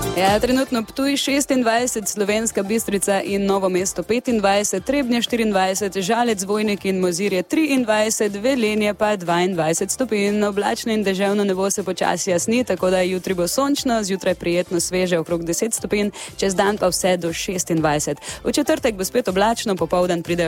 Ja, trenutno Ptuj 26, Slovenska Bistrica in Novo mesto 25, Trebnje 24, Žalec, Vojnik in Mozirje 23, Velenje pa 22 stopinj. Oblačno in deževno nebo se počasi jasni, tako da jutri bo sončno, zjutraj prijetno sveže okrog 10 stopinj, čez dan pa vse do 26. V četrtek bo spet oblačno, popoldan pridejo